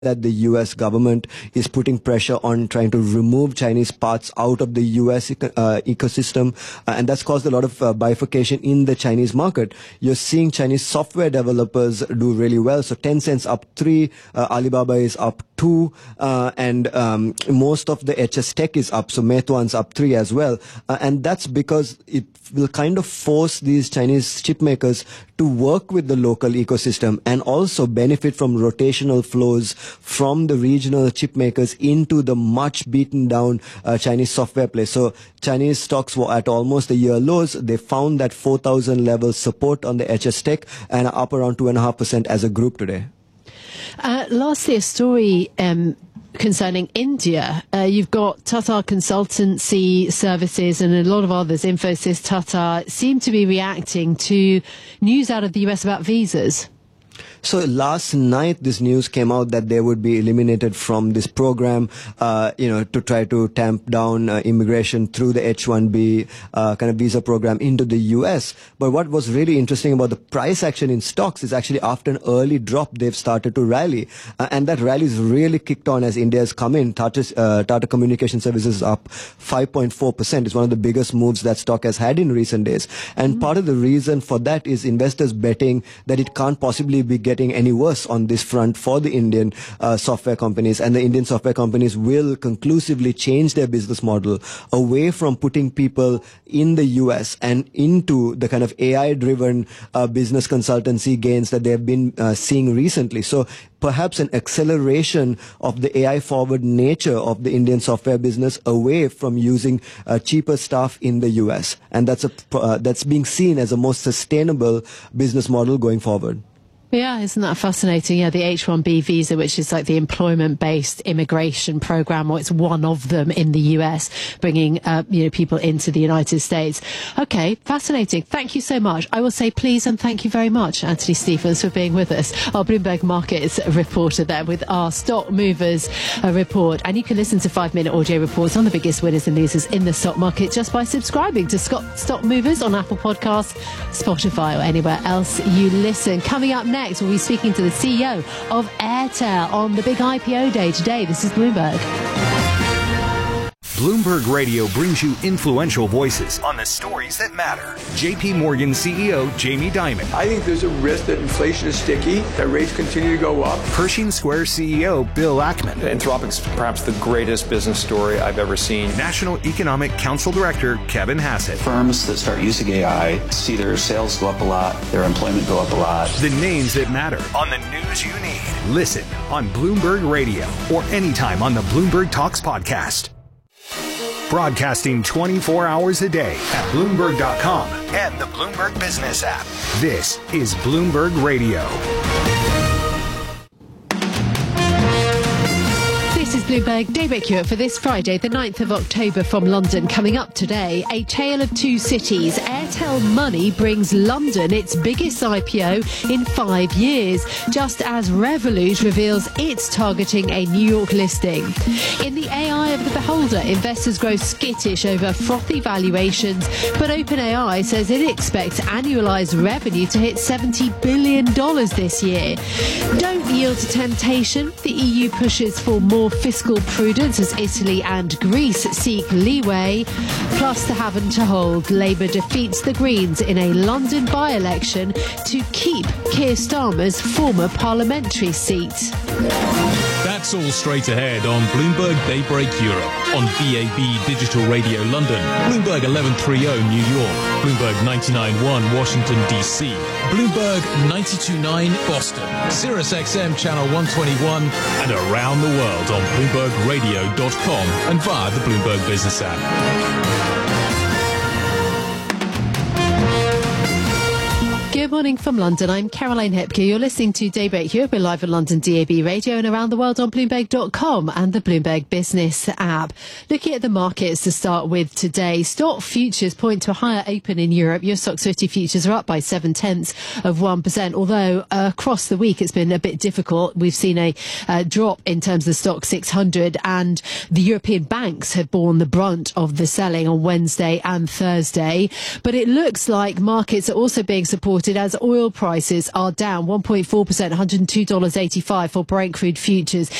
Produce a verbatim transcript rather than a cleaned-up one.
that the U S government is putting pressure on trying to remove Chinese parts out of the U S eco- uh, ecosystem, uh, and that's caused a lot of uh, bifurcation in the Chinese market. You're seeing Chinese software developers do really well. So Tencent's up three, uh, Alibaba is up two, uh, and um, most of the H S Tech is up. So Meituan's up three as well, uh, and that's because it will kind of force these Chinese chip makers to work with the local ecosystem and also benefit from rotational flows from the regional chip makers into the much beaten down uh, Chinese software play. So Chinese stocks were at almost a year lows. They found that four thousand level support on the H S Tech and are up around two point five percent as a group today. Uh, lastly, a story um, concerning India. Uh, you've got Tata Consultancy Services and a lot of others, Infosys, Tata, seem to be reacting to news out of the U S about visas. So last night, this news came out that they would be eliminated from this program, uh, you know, to try to tamp down uh, immigration through the H one B uh, kind of visa program into the U S. But what was really interesting about the price action in stocks is actually after an early drop, they've started to rally. Uh, and that rally's really kicked on as India has come in. Tata, uh, Tata Communication Services is up five point four percent. It's one of the biggest moves that stock has had in recent days. And mm-hmm. part of the reason for that is investors betting that it can't possibly be getting any worse on this front for the Indian uh, software companies, and the Indian software companies will conclusively change their business model away from putting people in the U S and into the kind of A I-driven uh, business consultancy gains that they have been uh, seeing recently. So perhaps an acceleration of the A I-forward nature of the Indian software business away from using uh, cheaper staff in the U S, and that's a uh, that's being seen as a more sustainable business model going forward. Yeah, isn't that fascinating? Yeah, the H one B visa, which is like the employment-based immigration program, or it's one of them in the U S, bringing uh, you know people into the United States. Okay, fascinating. Thank you so much. I will say please and thank you very much, Anthony Stephens, for being with us, our Bloomberg Markets reporter there with our Stock Movers uh, report. And you can listen to five-minute audio reports on the biggest winners and losers in the stock market just by subscribing to Scott Stock Movers on Apple Podcasts, Spotify, or anywhere else you listen. Coming up next, Next, we'll be speaking to the C E O of Airtel on the big I P O day today. This is Bloomberg. Bloomberg Radio brings you influential voices on the stories that matter. J P Morgan C E O Jamie Dimon. I think there's a risk that inflation is sticky, that rates continue to go up. Pershing Square C E O Bill Ackman. Anthropic's perhaps the greatest business story I've ever seen. National Economic Council Director Kevin Hassett. Firms that start using A I see their sales go up a lot, their employment go up a lot. The names that matter on the news you need. Listen on Bloomberg Radio or anytime on the Bloomberg Talks podcast. Broadcasting twenty-four hours a day at Bloomberg dot com and the Bloomberg Business app. This is Bloomberg Radio. This is Bloomberg Daybreak Europe for this Friday, the ninth of October from London. Coming up today, a tale of two cities. Airtel Money brings London its biggest I P O in five years, just as Revolut reveals it's targeting a New York listing. In the A I of the beholder, investors grow skittish over frothy valuations, but OpenAI says it expects annualized revenue to hit seventy billion dollars this year. Don't yield to temptation. The E U pushes for more fiscal prudence as Italy and Greece seek leeway. Plus, to have and to hold, Labour defeats the Greens in a London by-election to keep Keir Starmer's former parliamentary seat. That's all straight ahead on Bloomberg Daybreak Europe on B A B Digital Radio London, Bloomberg eleven thirty New York, Bloomberg ninety-nine point one Washington D C, Bloomberg ninety-two point nine Boston, Sirius X M Channel one twenty-one, and around the world on Bloomberg Radio dot com and via the Bloomberg Business app. Good morning from London. I'm Caroline Hepke. You're listening to Daybreak Europe. We're live on London D A B Radio and around the world on Bloomberg dot com and the Bloomberg Business app. Looking at the markets to start with today, stock futures point to a higher open in Europe. Your Stoxx fifty futures are up by seven tenths of one percent, although uh, across the week it's been a bit difficult. We've seen a uh, drop in terms of the Stoxx six hundred, and the European banks have borne the brunt of the selling on Wednesday and Thursday. But it looks like markets are also being supported as oil prices are down one point four percent, one hundred two dollars and eighty-five cents for Brent crude futures.